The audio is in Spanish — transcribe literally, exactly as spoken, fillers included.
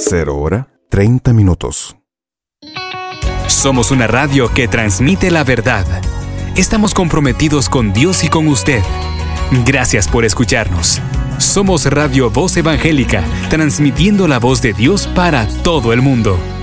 Cero hora, treinta minutos. Somos una radio que transmite la verdad. Estamos comprometidos con Dios y con usted. Gracias por escucharnos. Somos Radio Voz Evangélica, transmitiendo la voz de Dios para todo el mundo.